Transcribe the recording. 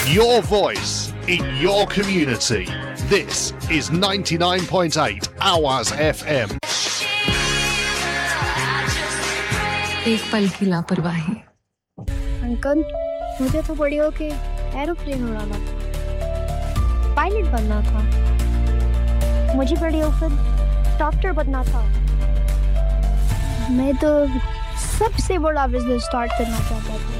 Your voice in your community. This is 99.8 Awaaz FM. एक पल की लापरवाही। अंकल, मुझे तो बड़ी होके एरोप्लेन उड़ाना था, पायलट बनना था। मुझे बड़ी होकर डॉक्टर बनना था। मैं तो सबसे बड़ा बिजनेस स्टार्ट करना चाहता था।